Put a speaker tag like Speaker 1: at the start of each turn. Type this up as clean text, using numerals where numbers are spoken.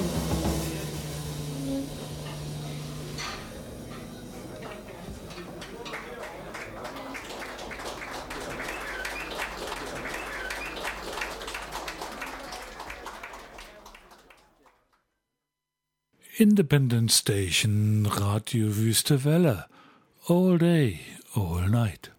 Speaker 1: Independent Station, Radio Wüste Welle. All day, all night.